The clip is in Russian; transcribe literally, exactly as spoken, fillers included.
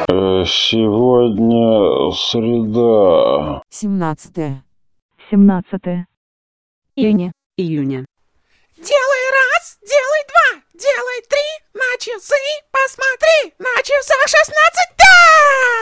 Э, Сегодня среда. семнадцатое. семнадцатое. Июня. Июня. Делай раз, делай два, делай три.